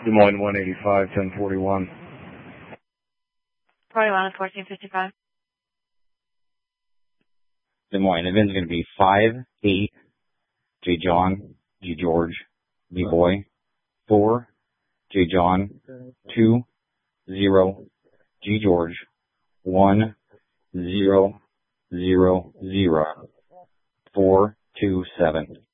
Des Moines 185, 1041. 41 and 1455. Des Moines, the VIN's going to be 5-8, J. John, G. George, B. Boy, 4, J. John, 2, 0, G. George, 1, 0, 0, 0, 4, 2, 7.